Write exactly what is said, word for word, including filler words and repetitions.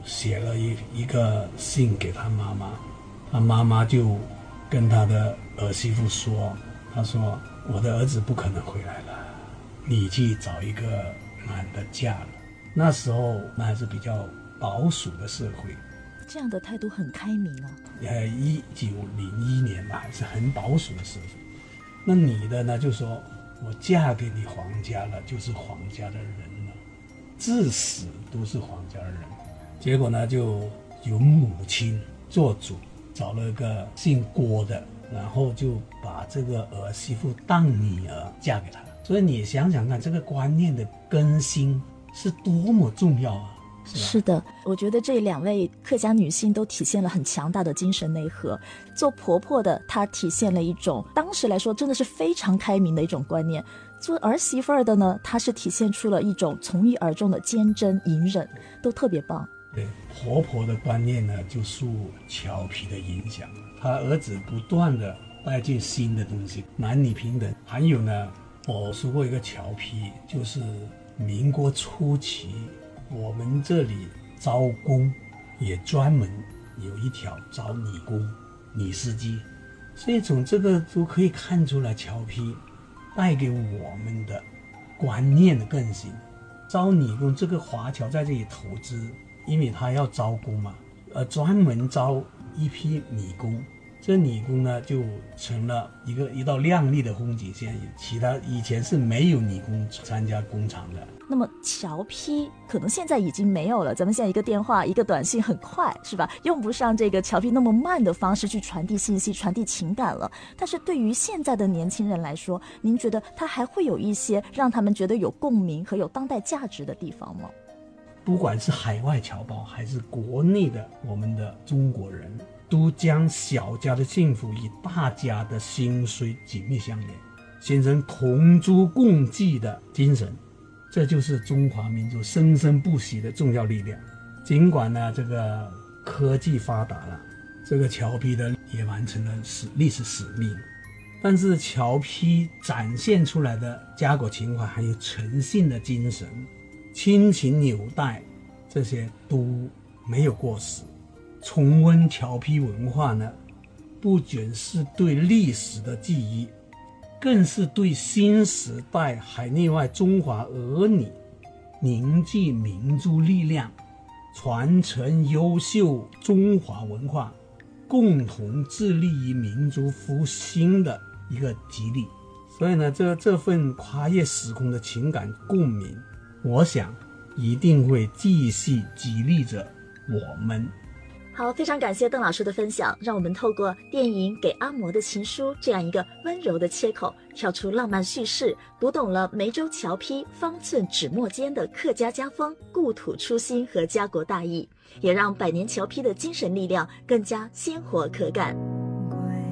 写了一一个信给他妈妈，他妈妈就跟他的儿媳妇说，他说我的儿子不可能回来了，你去找一个男的嫁了。那时候那还是比较保守的社会， 这样的态度很开明啊。 呃，一九零一年嘛，还是很保守的社会。那女的呢，就说我嫁给你皇家了，就是皇家的人了，至死都是皇家的人。结果呢，就由母亲做主，找了个姓郭的，然后就把这个儿媳妇当女儿嫁给他。所以你想想看，这个观念的更新是多么重要啊！是吧？ 是的，我觉得这两位客家女性都体现了很强大的精神内核。做婆婆的，她体现了一种当时来说真的是非常开明的一种观念；做儿媳妇儿的呢，她是体现出了一种从一而终的坚贞隐忍，都特别棒。 对，婆婆的观念呢，就受乔皮的影响，她儿子不断的带进新的东西，男女平等。还有呢，我说过一个乔皮，就是民国初期，我们这里招工也专门有一条招女工、女司机，所以从这个都可以看出来，乔皮带给我们的观念的更新。招女工，这个华侨在这里投资，因为他要招工嘛，呃，专门招一批女工。这女工呢，就成了一个一道亮丽的风景线。其他以前是没有女工参加工厂的。 那么侨批可能现在已经没有了，咱们现在一个电话一个短信很快，是吧？用不上这个侨批那么慢的方式去传递信息、传递情感了。但是对于现在的年轻人来说，您觉得它还会有一些让他们觉得有共鸣和有当代价值的地方吗？ 不管是海外侨胞还是国内的我们的中国人，都将小家的幸福与大家的兴衰紧密相连，形成同舟共济的精神。这就是中华民族生生不息的重要力量。尽管呢，这个科技发达了，这个侨批的也完成了史历史使命，但是侨批展现出来的家国情怀还有诚信的精神、亲情纽带，这些都没有过时。重温侨批文化呢，不仅是对历史的记忆，更是对新时代海内外中华儿女凝聚民族力量、传承优秀中华文化、共同致力于民族复兴的一个激励。所以呢，这这份跨越时空的情感共鸣，我想一定会继续激励着我们。 好，非常感谢邓老师的分享，让我们透过电影《给阿嬷的情书》这样一个温柔的切口，跳出浪漫叙事，读懂了梅州侨批方寸纸墨间的客家家风、故土初心和家国大义，也让百年侨批的精神力量更加鲜活可感。